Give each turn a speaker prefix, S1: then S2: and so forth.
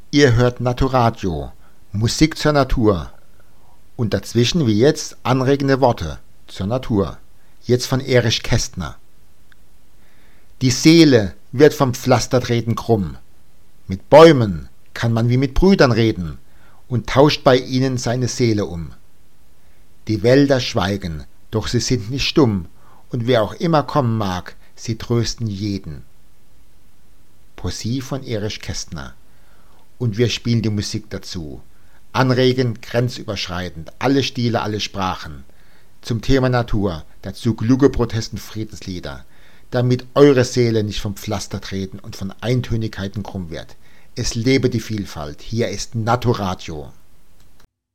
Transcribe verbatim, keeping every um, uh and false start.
S1: Ihr hört Naturadio, Musik zur Natur. Und dazwischen wie jetzt anregende Worte zur Natur. Jetzt von Erich Kästner. Die Seele wird vom Pflastertreten krumm. Mit Bäumen kann man wie mit Brüdern reden und tauscht bei ihnen seine Seele um. Die Wälder schweigen, doch sie sind nicht stumm, und wer auch immer kommen mag, sie trösten jeden. Poesie von Erich Kästner. Und wir spielen die Musik dazu. Anregend, grenzüberschreitend, alle Stile, alle Sprachen. Zum Thema Natur, dazu kluge Protest- und Friedenslieder, damit eure Seele nicht vom Pflaster treten und von Eintönigkeiten krumm wird. Es lebe die Vielfalt, hier ist Naturadio.